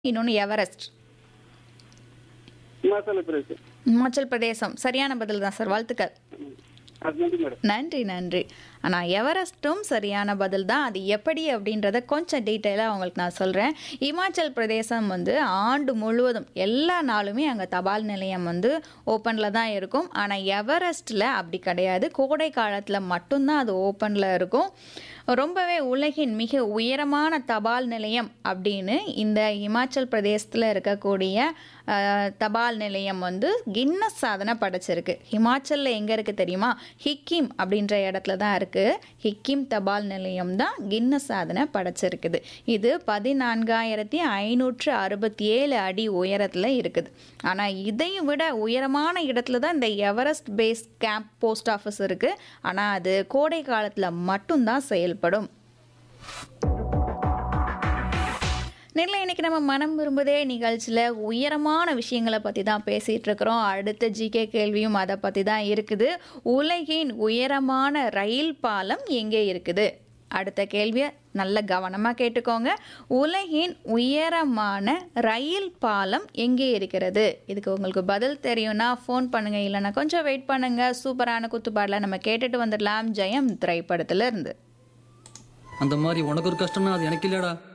இன்னொன்னு எவரெஸ்ட். இமாச்சல பிரதேசம். இமாச்சல் பிரதேசம். சரியான பதில் தான் சார். வாழ்த்துக்கள். அது நன்றி மேடம். நன்றி, நன்றி. ஆனா எவரெஸ்ட்டும் சரியான பதில் தான். அது எப்படி அப்படின்றத கொஞ்சம் டீட்டெயிலாக உங்களுக்கு நான் சொல்கிறேன். இமாச்சல் பிரதேசம் வந்து ஆண்டு முழுவதும் எல்லா நாளுமே அங்கே தபால் நிலையம் வந்து ஓப்பனில் தான் இருக்கும். ஆனால் எவரெஸ்ட்டில் அப்படி கிடையாது. கோடை காலத்தில் மட்டும்தான் அது ஓப்பனில் இருக்கும். ரொம்பவே உலகின் மிக உயரமான தபால் நிலையம் அப்படின்னு இந்த இமாச்சல் பிரதேசத்தில் இருக்கக்கூடிய தபால் நிலையம் வந்து கின்னஸ் சாதனை படைச்சிருக்கு. ஹிமாச்சலில் எங்கே இருக்குது தெரியுமா? ஹிக்கிம் அப்படின்ற இடத்துல தான் இருக்குது. ஹிக்கிம் தபால் நிலையம் தான் கின்னஸ் சாதனை படைச்சிருக்குது. இது 14,567 அடி உயரத்தில் இருக்குது. ஆனால் இதையும் விட உயரமான இடத்துல தான் இந்த Everest base camp post office இருக்குது. ஆனால் அது கோடை காலத்தில் மட்டும்தான் செயல்படும். நெல்லை இன்னைக்கு நம்ம மனம் விரும்புதே நிகழ்ச்சியில் உயரமான விஷயங்களை பற்றி தான் பேசிகிட்டு இருக்கிறோம். அடுத்த ஜிகே கேள்வியும் அதை பற்றி தான் இருக்குது. உலகின் உயரமான ரயில் பாலம் எங்கே இருக்குது? அடுத்த கேள்வியை நல்ல கவனமாக கேட்டுக்கோங்க. உலகின் உயரமான ரயில் பாலம் எங்கே இருக்கிறது? இதுக்கு உங்களுக்கு பதில் தெரியும்னா ஃபோன் பண்ணுங்கள், இல்லைன்னா கொஞ்சம் வெயிட் பண்ணுங்கள். சூப்பரான குத்துப்பாடல நம்ம கேட்டுட்டு வந்துடலாம். ஜெயம் திரைப்படத்துல இருந்து. அந்த மாதிரி உனக்கு ஒரு கஷ்டம்னா அது எனக்கு இல்லடா.